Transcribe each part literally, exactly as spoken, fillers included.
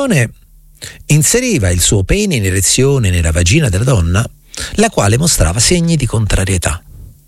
televisione inseriva il suo pene in erezione nella vagina della donna, la quale mostrava segni di contrarietà,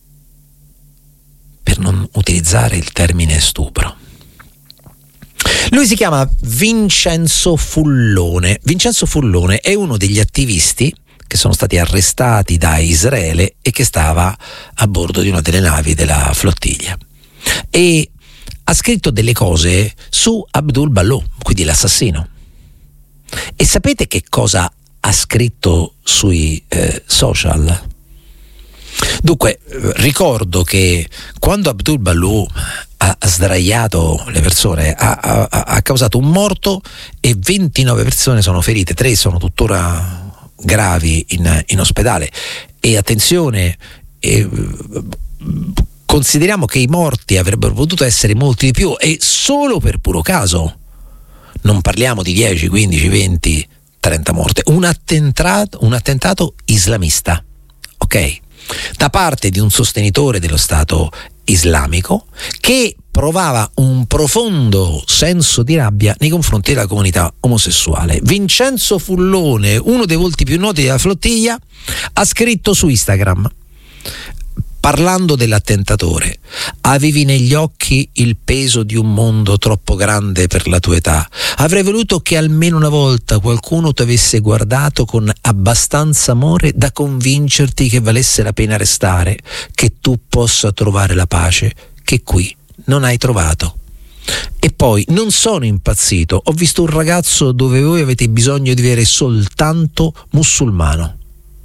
per non utilizzare il termine stupro. Lui si chiama Vincenzo Fullone. Vincenzo Fullone è uno degli attivisti che sono stati arrestati da Israele e che stava a bordo di una delle navi della flottiglia, e ha scritto delle cose su Abdul Balò, quindi l'assassino. E sapete che cosa ha scritto sui eh, social? Dunque, ricordo che quando Abdul Balò ha sdraiato le persone, ha, ha, ha causato un morto e ventinove persone sono ferite, tre sono tuttora gravi in, in ospedale. E attenzione, eh, consideriamo che i morti avrebbero potuto essere molti di più, e solo per puro caso non parliamo di dieci, quindici, venti, trenta morte. Un attentato, un attentato islamista, ok? Da parte di un sostenitore dello Stato islamico che provava un profondo senso di rabbia nei confronti della comunità omosessuale. Vincenzo Fullone, uno dei volti più noti della flottiglia, ha scritto su Instagram, parlando dell'attentatore: avevi negli occhi il peso di un mondo troppo grande per la tua età. Avrei voluto che almeno una volta qualcuno ti avesse guardato con abbastanza amore da convincerti che valesse la pena restare, che tu possa trovare la pace che qui non hai trovato. E poi non sono impazzito, ho visto un ragazzo dove voi avete bisogno di vedere soltanto musulmano.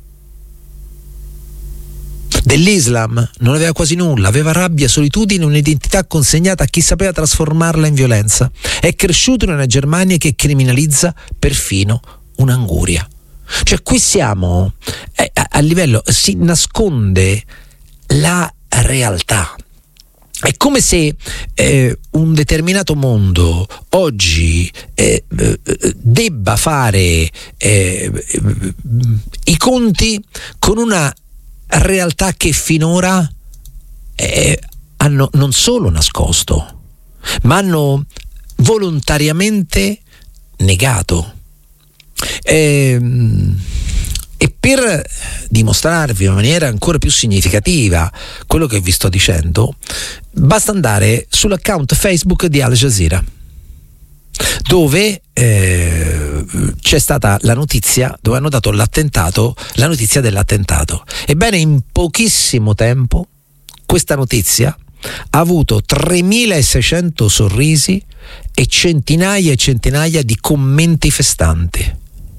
Dell'Islam non aveva quasi nulla, aveva rabbia, solitudine, un'identità consegnata a chi sapeva trasformarla in violenza. È cresciuto in una Germania che criminalizza perfino un'anguria. Cioè qui siamo eh, a, a livello, si nasconde la realtà. È come se eh, un determinato mondo oggi eh, eh, debba fare eh, i conti con una realtà che finora eh, hanno non solo nascosto, ma hanno volontariamente negato. E, e per dimostrarvi in maniera ancora più significativa quello che vi sto dicendo, basta andare sull'account Facebook di Al Jazeera, dove eh, c'è stata la notizia, dove hanno dato l'attentato, la notizia dell'attentato. Ebbene, in pochissimo tempo questa notizia ha avuto tremilaseicento sorrisi e centinaia e centinaia di commenti festanti.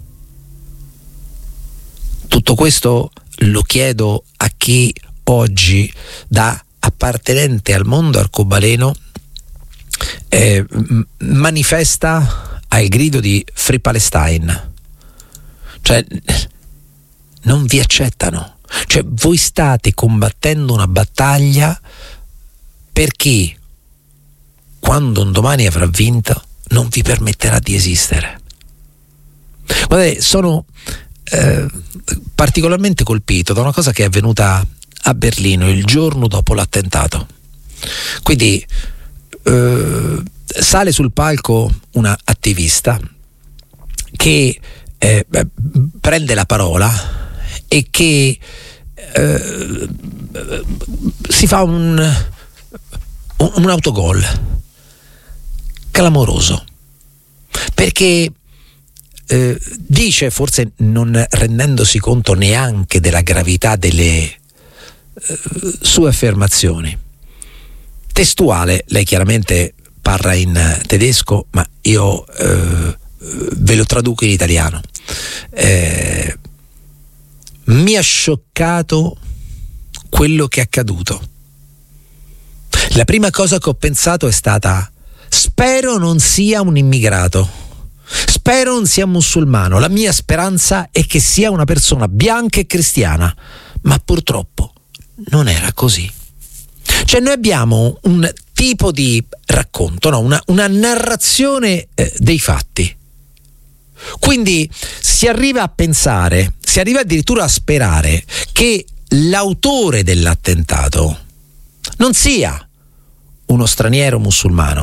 Tutto questo lo chiedo a chi oggi, da appartenente al mondo arcobaleno, eh, manifesta al grido di Free Palestine. Cioè, non vi accettano. Cioè, voi state combattendo una battaglia per chi, quando un domani avrà vinto, non vi permetterà di esistere. Guardate, sono eh, particolarmente colpito da una cosa che è avvenuta a Berlino il giorno dopo l'attentato. Quindi eh, sale sul palco una attivista che eh, prende la parola e che eh, si fa un un autogol clamoroso, perché eh, dice, forse non rendendosi conto neanche della gravità delle eh, sue affermazioni. Testuale, lei chiaramente parla in tedesco, ma io eh, ve lo traduco in italiano. Eh, mi ha scioccato quello che è accaduto. La prima cosa che ho pensato è stata: spero non sia un immigrato, spero non sia musulmano, la mia speranza è che sia una persona bianca e cristiana, ma purtroppo non era così. Cioè, noi abbiamo un tipo di racconto, no? una, una narrazione eh, dei fatti. Quindi si arriva a pensare, si arriva addirittura a sperare che l'autore dell'attentato non sia uno straniero musulmano,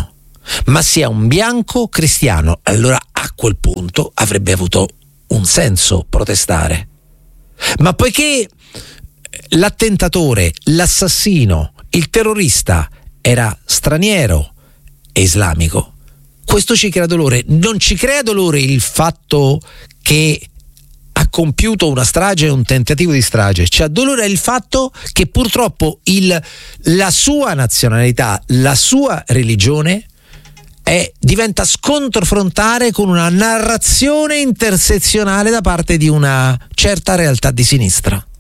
ma sia un bianco cristiano. Allora a quel punto avrebbe avuto un senso protestare. Ma poiché l'attentatore, l'assassino, il terrorista era straniero e islamico, questo ci crea dolore. Non ci crea dolore il fatto che ha compiuto una strage, un tentativo di strage. Ci ha dolore il fatto che purtroppo il, la sua nazionalità, la sua religione è, diventa scontro frontale con una narrazione intersezionale da parte di una certa realtà di sinistra.